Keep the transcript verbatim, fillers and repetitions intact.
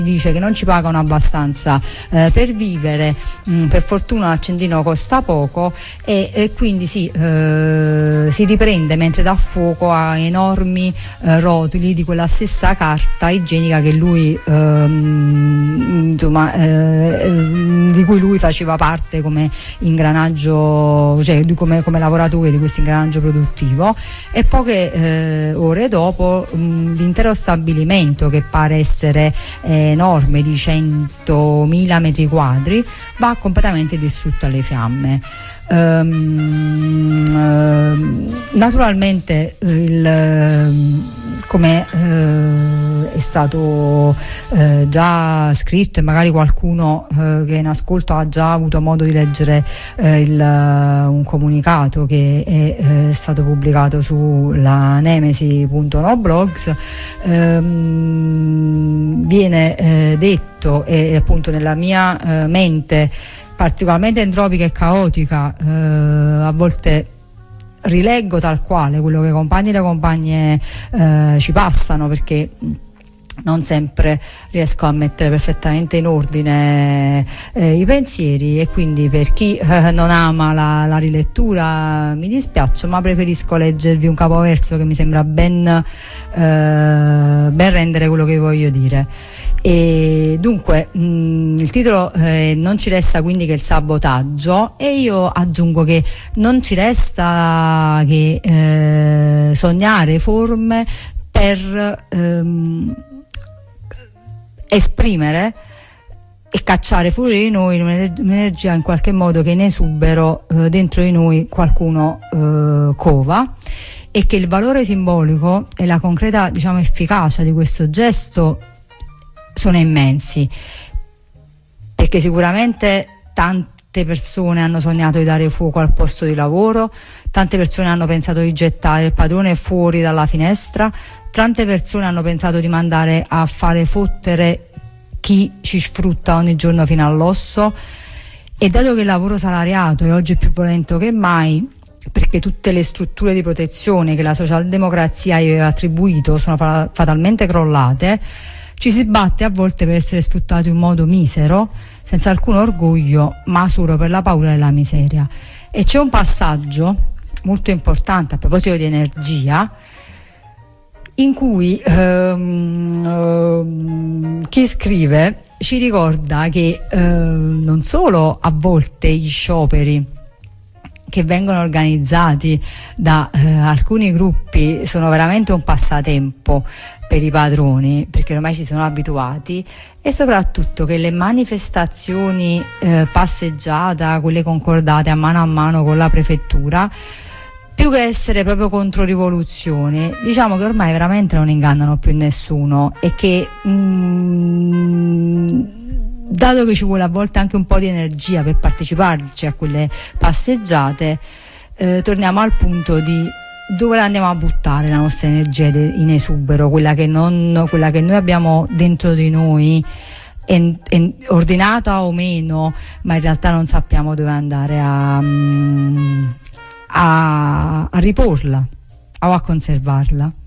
dice che non ci pagano abbastanza eh, per vivere, mh, per fortuna l'accendino costa poco e, e quindi si, eh, si riprende mentre dà fuoco a enormi eh, rotoli di quella stessa carta igienica che lui ehm, insomma eh, di cui lui faceva parte come ingranaggio, cioè come, come lavoratore di questo ingranaggio produttivo, e poche eh, ore dopo mh, l'intero stabilimento, che pare essere eh, enorme di centomila metri quadri, va completamente distrutto alle fiamme. Um, uh, naturalmente il, come uh, è stato uh, già scritto, e magari qualcuno uh, che in ascolto ha già avuto modo di leggere uh, il, uh, un comunicato che è uh, stato pubblicato sulla nemesi punto no blogs, um, viene uh, detto, e appunto nella mia uh, mente particolarmente entropica e caotica, eh, a volte rileggo tal quale quello che i compagni e le compagne eh, ci passano, perché non sempre riesco a mettere perfettamente in ordine eh, i pensieri, e quindi per chi eh, non ama la, la rilettura mi dispiace, ma preferisco leggervi un capoverso che mi sembra ben, eh, ben rendere quello che voglio dire. E dunque mh, il titolo eh, non ci resta quindi che il sabotaggio, e io aggiungo che non ci resta che eh, sognare forme per ehm, esprimere e cacciare fuori di noi un'energia in qualche modo che in esubero eh, dentro di noi qualcuno eh, cova, e che il valore simbolico e la concreta, diciamo, efficacia di questo gesto sono immensi, perché sicuramente tante persone hanno sognato di dare fuoco al posto di lavoro, tante persone hanno pensato di gettare il padrone fuori dalla finestra, tante persone hanno pensato di mandare a fare fottere chi ci sfrutta ogni giorno fino all'osso. E dato che il lavoro salariato è oggi più violento che mai, perché tutte le strutture di protezione che la socialdemocrazia gli aveva attribuito sono fa- fatalmente crollate, ci si batte a volte per essere sfruttati in modo misero, senza alcun orgoglio, ma solo per la paura della miseria. E c'è un passaggio molto importante a proposito di energia, in cui ehm, ehm, chi scrive ci ricorda che ehm, non solo a volte gli scioperi che vengono organizzati da eh, alcuni gruppi sono veramente un passatempo per i padroni, perché ormai ci sono abituati, e soprattutto che le manifestazioni eh, passeggiata, quelle concordate a mano a mano con la prefettura, più che essere proprio contro rivoluzione, diciamo che ormai veramente non ingannano più nessuno, e che mm, dato che ci vuole a volte anche un po' di energia per parteciparci a quelle passeggiate, eh, torniamo al punto di dove la andiamo a buttare la nostra energia in esubero, quella che, non, quella che noi abbiamo dentro di noi, en, en, ordinata o meno, ma in realtà non sappiamo dove andare a, a, a riporla o a conservarla.